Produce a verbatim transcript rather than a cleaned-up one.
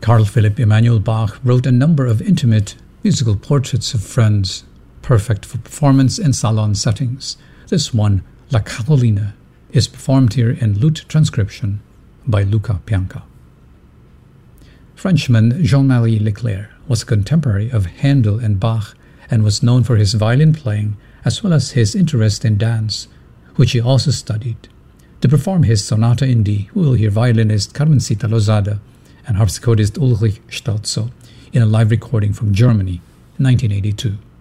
Carl Philipp Emanuel Bach wrote a number of intimate musical portraits of friends, perfect for performance in salon settings. This one, La Caroline, is performed here in lute transcription by Luca Pianca. Frenchman Jean-Marie Leclerc was a contemporary of Handel and Bach and was known for his violin playing as well as his interest in dance, which he also studied. To perform his Sonata in D, we will hear violinist Carmencita Lozada and harpsichordist Ulrich Stolzo in a live recording from Germany in nineteen eighty-two.